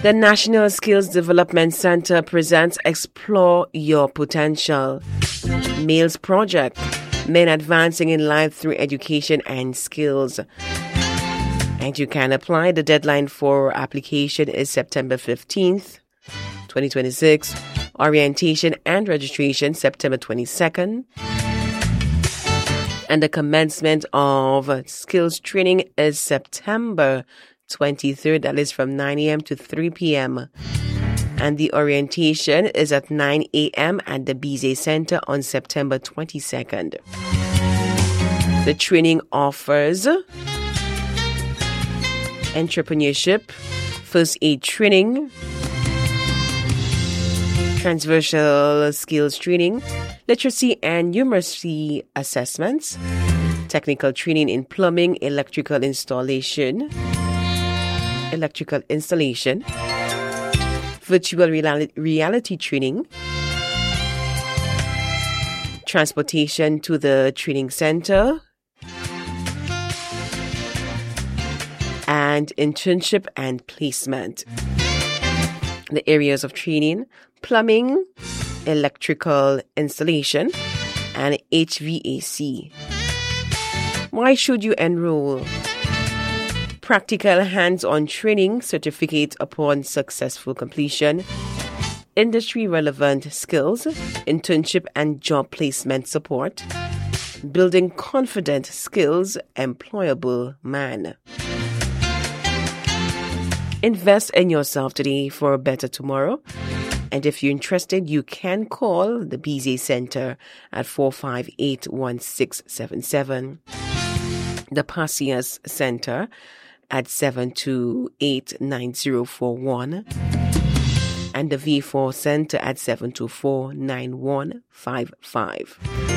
The National Skills Development Center presents Explore Your Potential. Males Project. Men advancing in life through education and skills. And you can apply. The deadline for application is September 15th, 2026. Orientation and registration September 22nd. And the commencement of skills training is September 23rd. That is from 9 a.m. to 3 p.m. And the orientation is at 9 a.m. at the Bizet Center on September 22nd. The training offers entrepreneurship, first aid training, transversal skills training, literacy and numeracy assessments, technical training in plumbing, electrical installation, virtual reality training, transportation to the training center, and internship and placement. The areas of training: plumbing, electrical installation, and HVAC. Why should you enroll? Practical hands-on training certificate upon successful completion, industry-relevant skills, internship and job placement support, building confident skills, employable man. Invest in yourself today for a better tomorrow. And if you're interested, you can call the Bizet Center at 458-1677, the Pacias Center at 728-9041, and the V4 Center at 724-9155.